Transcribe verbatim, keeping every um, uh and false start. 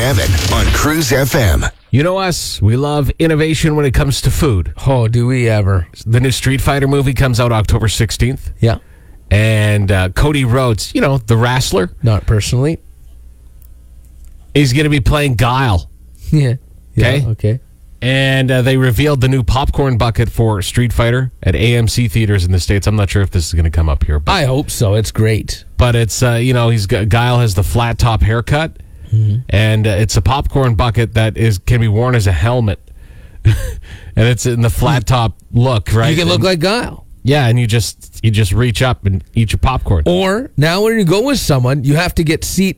Evan on Cruise F M. You know us, we love innovation when it comes to food. Oh, do we ever? The new Street Fighter movie comes out October sixteenth. Yeah. And uh, Cody Rhodes, you know, the wrestler, Not personally. is going to be playing Guile. Yeah. Okay. Yeah, okay. And uh, they revealed the new popcorn bucket for Street Fighter at A M C theaters in the States. I'm not sure if this is going to come up here. But, I hope so. It's great. but it's, uh, you know, he's got, Guile has the flat top haircut. Mm-hmm. And uh, it's a popcorn bucket that is can be worn as a helmet. And it's in the flat top look, right? You can look and, like Guile. Yeah, and you just you just reach up and eat your popcorn. Or now when you go with someone, you have to get seat